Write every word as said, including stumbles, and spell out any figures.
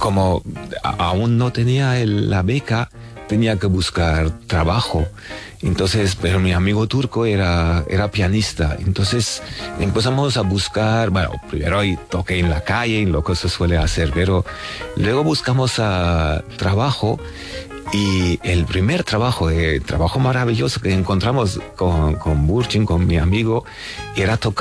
como a- aún no tenía el- la beca, tenía que buscar trabajo. Entonces, pero mi amigo turco era, era pianista. Entonces empezamos a buscar, bueno, primero ahí toqué en la calle, lo que se suele hacer, pero luego buscamos a trabajo. Y el primer trabajo, el trabajo maravilloso que encontramos con, con Burchin, con mi amigo, era tocar